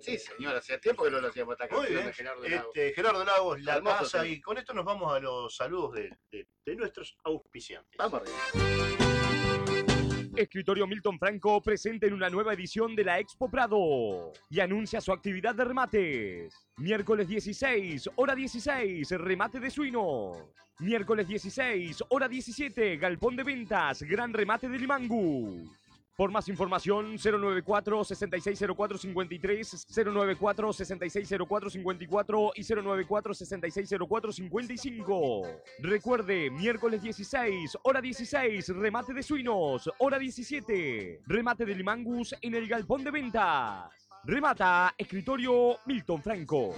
Sí, señor, hacía tiempo que no lo hacíamos esta Muy canción bien. de Gerardo Lago. Gerardo Lagos, La Hermoso Casa, tema. y con esto nos vamos a los saludos de nuestros auspiciantes. Vamos arriba. Escritorio Milton Franco presenta en una nueva edición de la Expo Prado y anuncia su actividad de remates. Miércoles 16, hora 16, remate de suinos. Miércoles 16, hora 17, galpón de ventas, gran remate de Limangu. Por más información, 094-6604-53, 094-6604-54 y 094-6604-55. Recuerde, miércoles 16, hora 16, remate de suinos, hora 17, remate de Limangus en el galpón de ventas. Remata Escritorio Milton Franco.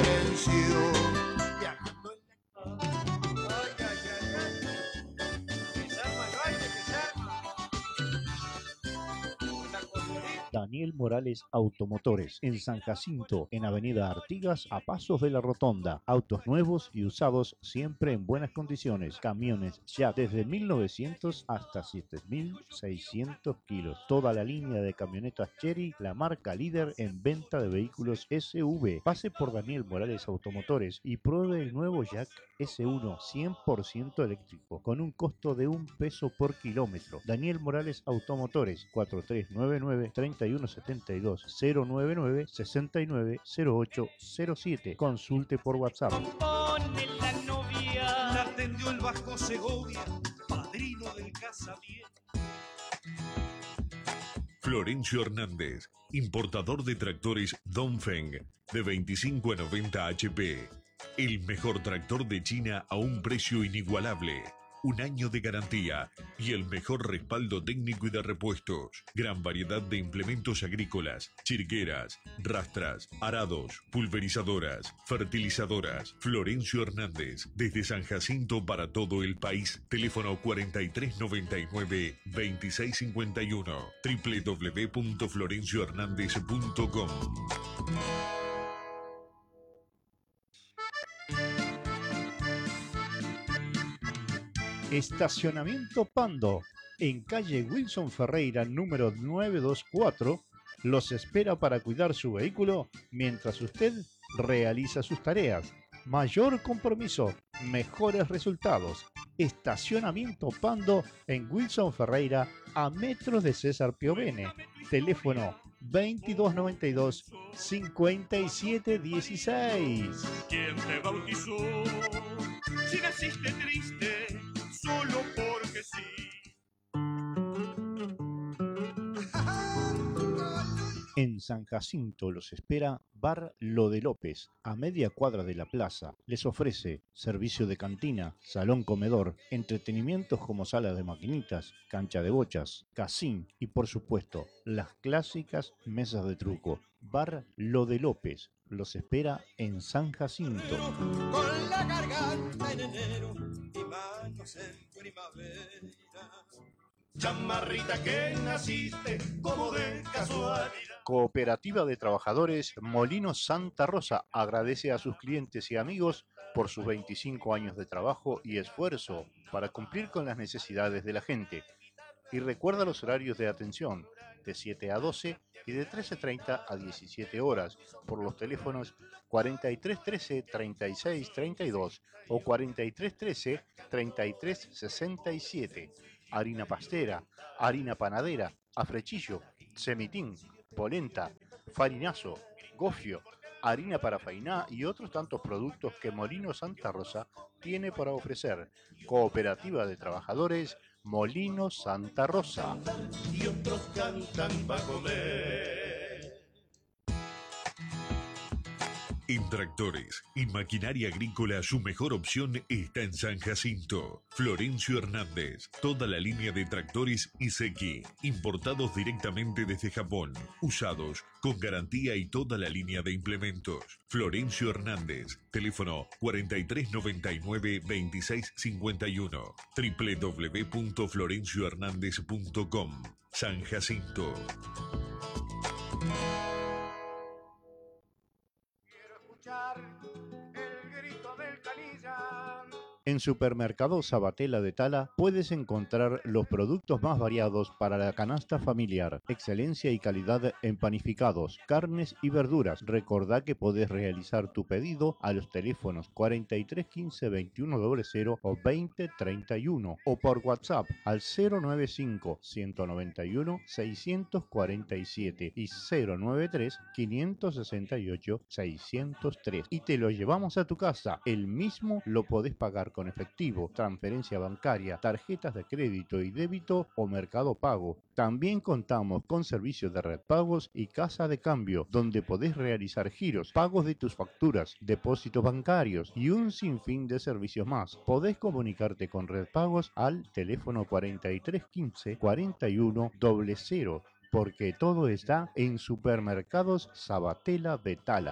Daniel Morales Automotores, en San Jacinto, en Avenida Artigas, a pasos de la Rotonda. Autos nuevos y usados siempre en buenas condiciones. Camiones ya desde 1900 hasta 7600 kilos. Toda la línea de camionetas Chery, la marca líder en venta de vehículos SUV. Pase por Daniel Morales Automotores y pruebe el nuevo Jack S1 100% eléctrico, con un costo de $1 por kilómetro. Daniel Morales Automotores, 4399-3172-099-690807. Consulte por WhatsApp. La novia la atendió el Vasco Segovia, padrino del casamiento. Florencio Hernández, importador de tractores Dongfeng de 25 a 90 HP. El mejor tractor de China a un precio inigualable. Un año de garantía y el mejor respaldo técnico y de repuestos. Gran variedad de implementos agrícolas, chirgueras, rastras, arados, pulverizadoras, fertilizadoras. Florencio Hernández, desde San Jacinto para todo el país. Teléfono 4399-2651. www.florenciohernandez.com. Estacionamiento Pando, en calle Wilson Ferreira, número 924, los espera para cuidar su vehículo mientras usted realiza sus tareas. Mayor compromiso, mejores resultados. Estacionamiento Pando en Wilson Ferreira, a metros de César Piovene. Teléfono 2292-5716. ¿Quién te bautizó? Si naciste triste, solo porque sí. En San Jacinto los espera Bar Lo de López, a media cuadra de la plaza. Les ofrece servicio de cantina, salón comedor, entretenimientos como sala de maquinitas, cancha de bochas, casín y por supuesto las clásicas mesas de truco. Bar Lo de López los espera en San Jacinto. Con la garganta en enero y manos en primavera. Chamarrita que naciste como de casualidad. Cooperativa de Trabajadores Molinos Santa Rosa agradece a sus clientes y amigos por sus 25 años de trabajo y esfuerzo para cumplir con las necesidades de la gente. Y recuerda los horarios de atención, de 7 a 12 y de 13:30 a 17 horas, por los teléfonos 4313 3632 o 4313 3367. Harina pastera, harina panadera, afrechillo, semitín, polenta, farinazo, gofio, harina para fainá y otros tantos productos que Molino Santa Rosa tiene para ofrecer. Cooperativa de Trabajadores Molino Santa Rosa. Y otros cantan para comer. En tractores y maquinaria agrícola, su mejor opción está en San Jacinto. Florencio Hernández, toda la línea de tractores Iseki, importados directamente desde Japón, usados, con garantía y toda la línea de implementos. Florencio Hernández, teléfono 4399-2651, www.florenciohernandez.com. San Jacinto. El grito del canilla En Supermercado Sabatella de Tala puedes encontrar los productos más variados para la canasta familiar. Excelencia y calidad en panificados, carnes y verduras. Recordá que podés realizar tu pedido a los teléfonos 43 15 21 00 o 20 31 o por WhatsApp al 095 191 647 y 093 568 603 y te lo llevamos a tu casa. El mismo lo podés pagar con efectivo, transferencia bancaria, tarjetas de crédito y débito o Mercado Pago. También contamos con servicios de red pagos y casa de cambio, donde podés realizar giros, pagos de tus facturas, depósitos bancarios y un sinfín de servicios más. Podés comunicarte con Red Pagos al teléfono 4315 41 00, porque todo está en Supermercados Sabatella de Tala.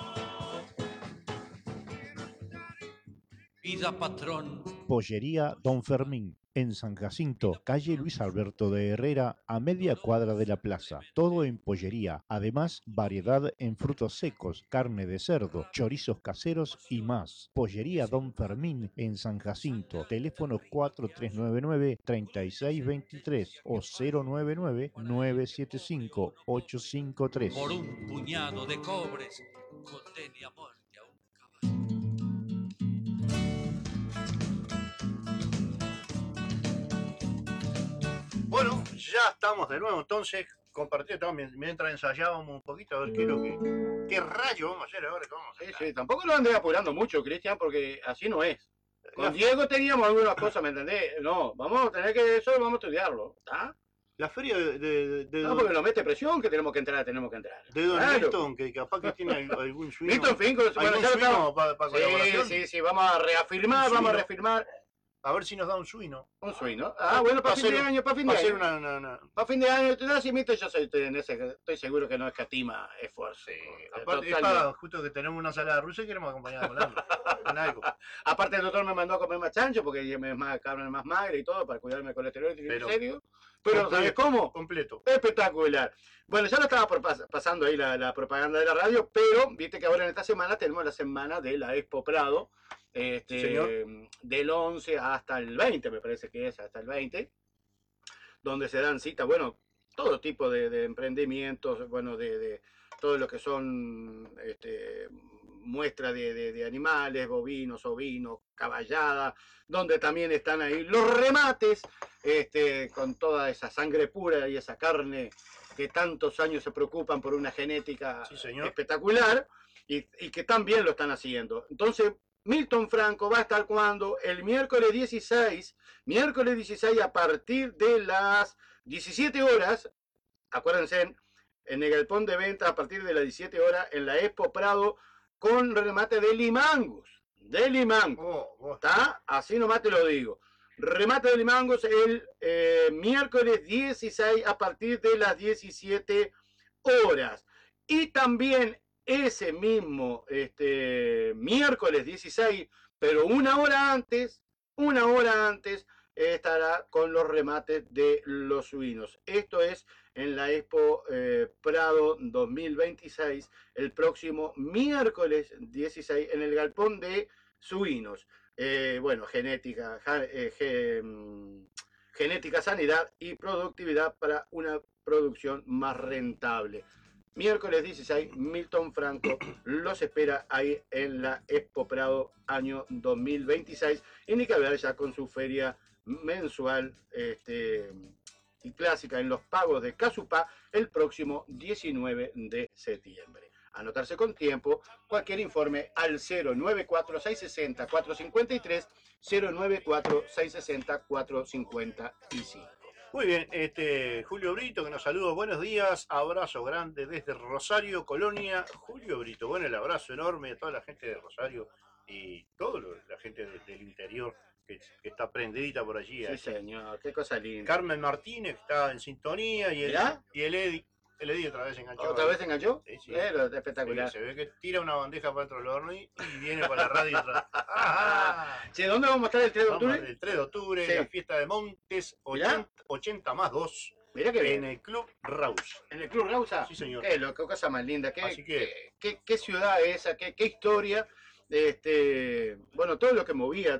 Vida patrón. Pollería Don Fermín, en San Jacinto, calle Luis Alberto de Herrera, a media cuadra de la plaza. Todo en pollería. Además, variedad en frutos secos, carne de cerdo, chorizos caseros y más. Pollería Don Fermín, en San Jacinto. Teléfono 4399-3623 o 099-975-853. Por un puñado de cobres, condene a muerte a un caballo. Bueno, ya estamos de nuevo, entonces, compartiendo mientras ensayábamos un poquito a ver qué rayo vamos a hacer ahora, qué vamos a hacer. Sí, tampoco lo andé apurando mucho, Cristian, porque así no es. Con Diego teníamos algunas cosas, ¿me entendés? No, vamos a tener que, eso vamos a estudiarlo, ¿está? La feria No, porque nos mete presión que tenemos que entrar. de Don Claro. Milton, que capaz que tiene algún sueño. Milton Finco, bueno, ya lo estamos. para colaboración. Sí, vamos a reafirmar, Un vamos a suino. reafirmar. A ver si nos da un suino. Un swing, ¿no? Ah, bueno, para fin de año, para fin de Va a ser año. Para fin de año, tú sabes, Milton, yo estoy seguro que no escatima esfuerzo. Aparte, es para justo que tenemos una sala rusa y queremos acompañar con algo. Aparte, el doctor me mandó a comer más chancho porque es más carne más magra y todo para cuidarme el colesterol y triglicéridos. Pero ¿sabes cómo? Completo. Espectacular. Bueno, ya lo estaba pasando ahí la propaganda de la radio, pero viste que ahora en esta semana tenemos la semana de la Expo Prado, del 11 hasta el 20, me parece que es, hasta el 20, donde se dan citas, bueno, todo tipo de emprendimientos, bueno, de todo lo que son muestras de animales, bovinos, ovinos, caballada, donde también están ahí los remates, con toda esa sangre pura y esa carne que tantos años se preocupan por una genética espectacular y que también lo están haciendo. Entonces, Milton Franco va a estar cuando el miércoles 16 a partir de las 17 horas, acuérdense, en el galpón de venta a partir de las 17 horas en la Expo Prado con remate de limangos. ¿Está? Así nomás te lo digo. Remate de limangos el miércoles 16 a partir de las 17 horas. Y también ese mismo miércoles 16, pero una hora antes, estará con los remates de los suinos. Esto es en la Expo Prado 2026, el próximo miércoles 16, en el galpón de suinos. Bueno, genética, sanidad y productividad para una producción más rentable. Miércoles 16, Milton Franco los espera ahí en la Expo Prado año 2026. Y ni que hablar ya con su feria mensual y clásica en los pagos de Casupá el próximo 19 de septiembre. Anotarse con tiempo, cualquier informe al 094-660-453, 094-660-455. Muy bien, Julio Brito que nos saluda, buenos días, abrazo grande desde Rosario, Colonia. Julio Brito, bueno, el abrazo enorme a toda la gente de Rosario y toda la gente del interior que está prendidita por allí. Sí, señor, qué cosa linda. Carmen Martínez que está en sintonía y el Eddie otra vez enganchó. ¿Otra vez enganchó? Sí. Espectacular. Sí, se ve que tira una bandeja para dentro del horno y viene para la radio otra. Che, ¿dónde vamos a estar el 3 de octubre? El 3 de octubre, sí. La fiesta de Montes, 80 más 2. Mirá que en el Club Raus. ¿En el Club Rausa? Sí, señor. Qué cosa más linda. Así que... ¿Qué ciudad es esa? ¿Qué historia? Bueno, todo lo que movía,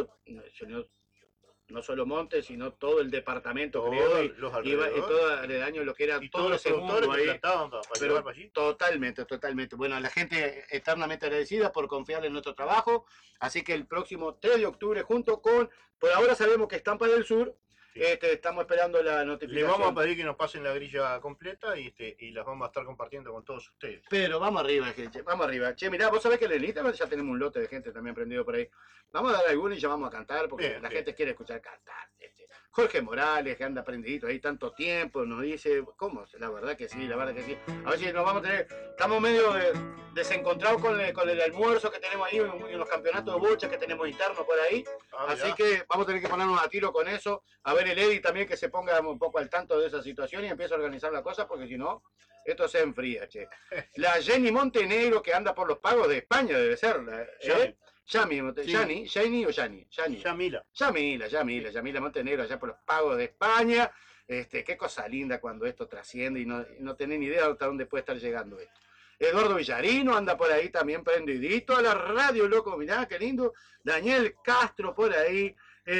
no solo Montes, sino todo el departamento, creo, y los todo aledaño, lo que era y todo todos los ese mundo productores que ahí. plantaban para Pero llevar para allí. totalmente. Bueno, la gente eternamente agradecida por confiar en nuestro trabajo. Así que el próximo 3 de octubre, junto con, por ahora sabemos que Estampa del Sur, Sí. estamos esperando la Le notificación. vamos a pedir que nos pasen la grilla completa y las vamos a estar compartiendo con todos ustedes. Pero vamos arriba, gente, vamos arriba. Che, mirá, vos sabés que en el Instagram ya tenemos un lote de gente también prendido por ahí. Vamos a dar alguno y ya vamos a cantar, porque Bien, la bien. gente quiere escuchar cantar. Jorge Morales, que anda prendidito ahí tanto tiempo, nos dice, ¿cómo? La verdad que sí, la verdad que sí. A ver si nos vamos a tener, estamos medio desencontrados con el almuerzo que tenemos ahí, y los campeonatos de bocha que tenemos internos por ahí. Así mirá. que vamos a tener que ponernos a tiro con eso. A ver el Eddie también que se ponga un poco al tanto de esa situación y empiece a organizar la cosa, porque si no, esto se enfría, che. La Jenny Montenegro que anda por los pagos de España, debe ser. Yami, Sí. Yanni o Yani. Yamila. Yamila Montenegro, allá por los pagos de España. Qué cosa linda cuando esto trasciende y no tenés ni idea hasta dónde puede estar llegando esto. Eduardo Villarino anda por ahí también prendidito a la radio, loco, mirá, qué lindo. Daniel Castro por ahí.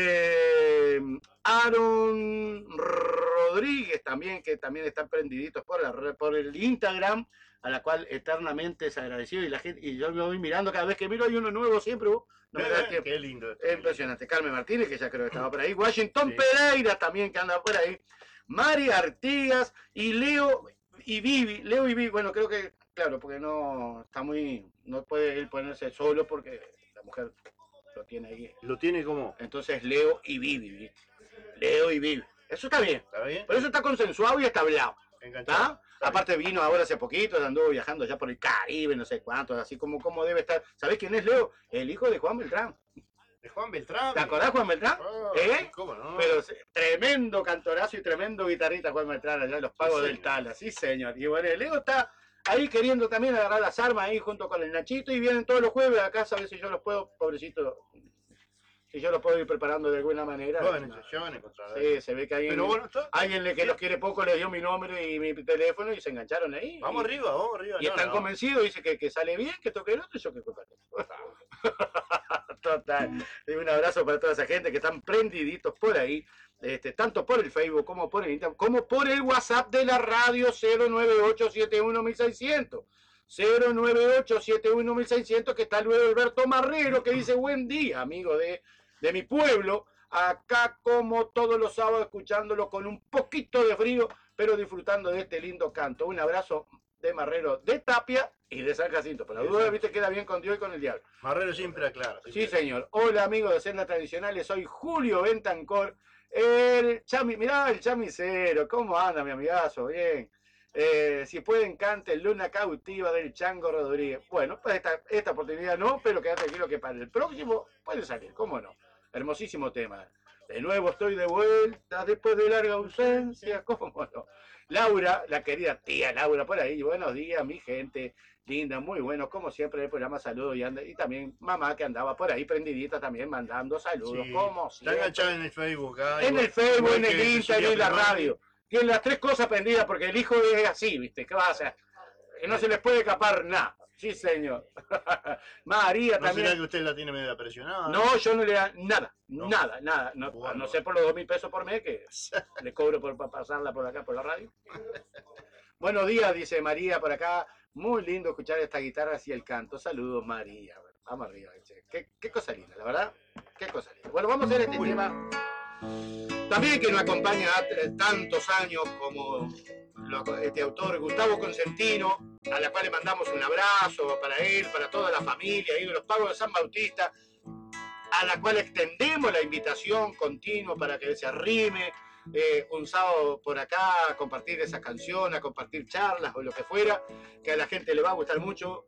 Aaron Rodríguez también, que también están prendiditos por el Instagram, a la cual eternamente es agradecido, y la gente, y yo lo voy mirando cada vez que miro, hay uno nuevo siempre, no me da tiempo. Qué lindo. Es impresionante. Carmen Martínez, que ya creo que estaba por ahí. Washington Pereira también, que anda por ahí. Mari Artigas y Leo y Vivi, bueno, creo que, claro, porque no puede él ponerse solo porque la mujer lo tiene ahí. Lo tiene como. Entonces Leo y Vivi, ¿viste? Leo y Vivi. Eso está bien. ¿Está bien? Por eso está consensuado y está hablado. Enganchado. ¿Está? Aparte vino ahora hace poquito, anduvo viajando ya por el Caribe, no sé cuánto, así como debe estar. ¿Sabés quién es Leo? El hijo de Juan Beltrán. De Juan Beltrán. ¿Te acordás, Juan Beltrán? ¿Cómo no? Pero tremendo cantorazo y tremendo guitarrista Juan Beltrán allá en los pagos del Tala, sí señor. Y bueno, el Leo está ahí queriendo también agarrar las armas ahí junto con el Nachito y vienen todos los jueves a casa a ver si yo los puedo, pobrecito, si yo los puedo ir preparando de alguna manera. Ya van a encontrar. Sí, se ve que alguien, Pero bueno, que los quiere poco le dio mi nombre y mi teléfono y se engancharon ahí. Vamos arriba. Y están convencidos, dice que sale bien, que toque el otro y yo que culpa. Total. Un abrazo para toda esa gente que están prendiditos por ahí, tanto por el Facebook como por el Instagram, como por el WhatsApp de la radio 098711600. 098711600, que está Luis Alberto Marrero, que dice buen día, amigo de mi pueblo, acá como todos los sábados escuchándolo con un poquito de frío, pero disfrutando de este lindo canto. Un abrazo de Marrero, de Tapia y de San Jacinto. Por la duda, viste, queda bien con Dios y con el diablo. Marrero siempre aclara. Sí, señor. Hola, amigos de Sendas Tradicionales, soy Julio Bentancor, el mirá el chamisero, ¿cómo anda mi amigazo? Bien. Si pueden, cante Luna Cautiva del Chango Rodríguez. Bueno, pues esta oportunidad no, pero quédate tranquilo que para el próximo puede salir, ¿cómo no? Hermosísimo tema. De nuevo estoy de vuelta después de larga ausencia, ¿cómo no? Laura, la querida tía Laura por ahí, buenos días, mi gente linda, muy bueno, como siempre el programa, saludos, y también mamá que andaba por ahí prendidita también mandando saludos, Sí, como está siempre. enganchada en el Facebook. En el Facebook, en el Instagram, en la radio. Tienen las tres cosas prendidas porque el hijo es así, ¿viste? ¿Qué va a hacer? Que no se les puede escapar nada. Sí, señor. María ¿No también. será que usted la tiene medio presionada? No, yo no le da nada, No. nada. No, Bueno. a no ser por los 2.000 pesos por mes que le cobro por pasarla por acá, por la radio. Buenos días, dice María por acá. Muy lindo escuchar esta guitarra y el canto. Saludos, María. Vamos arriba. Qué cosa linda, la verdad. Qué cosa linda. Bueno, vamos a hacer este tema. También que nos acompaña tantos años como este autor Gustavo Consentino, a la cual le mandamos un abrazo para él, para toda la familia ahí de los Pagos de San Bautista, a la cual extendemos la invitación continua para que se arrime un sábado por acá a compartir esa canción, a compartir charlas o lo que fuera, que a la gente le va a gustar mucho,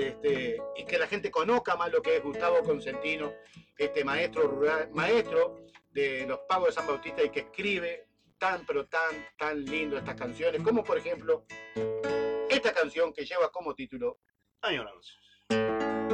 y que la gente conozca más lo que es Gustavo Consentino, este maestro rural, maestro de los Pagos de San Bautista, y que escribe pero tan lindo estas canciones, como por ejemplo esta canción que lleva como título Añoranzas.